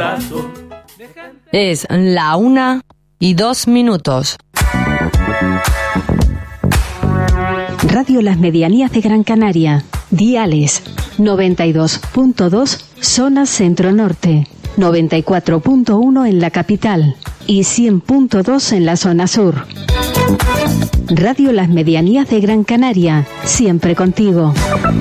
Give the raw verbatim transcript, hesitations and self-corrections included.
abrazo. Es la una y dos minutos. Radio Las Medianías de Gran Canaria. Diales noventa y dos punto dos zona centro-norte, noventa y cuatro punto uno en la capital y cien punto dos en la zona sur. Radio Las Medianías de Gran Canaria, siempre contigo.